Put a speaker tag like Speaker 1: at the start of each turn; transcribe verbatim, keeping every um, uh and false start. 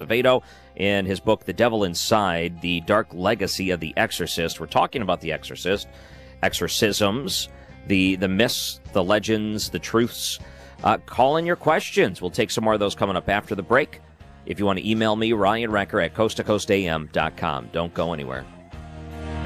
Speaker 1: Acevedo in his book, The Devil Inside, The Dark Legacy of the Exorcist. We're talking about The Exorcist, exorcisms, the, the myths, the legends, the truths. Uh, call in your questions. We'll take some more of those coming up after the break. If you want to email me, Ryan Wrecker at coast to coast a m dot com. Don't go anywhere.